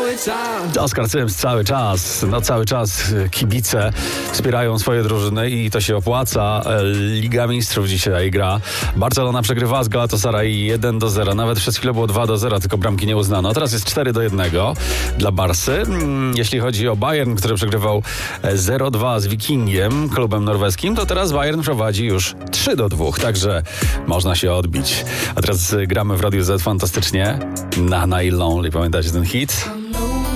Oskar Sims cały czas, cały czas kibice wspierają swoje drużyny i to się opłaca. Liga Mistrzów dzisiaj gra. Barcelona przegrywała z Galatasaray 1-0, nawet przez chwilę było 2-0, tylko bramki nie uznano. Teraz jest 4-1 dla Barsy. Jeśli chodzi o Bayern, który przegrywał 0-2 z Wikingiem, klubem norweskim, to teraz Bayern prowadzi już 3-2, także można się odbić. A teraz gramy w Radiu Z fantastycznie. Nana i Lonely, pamiętacie ten hit?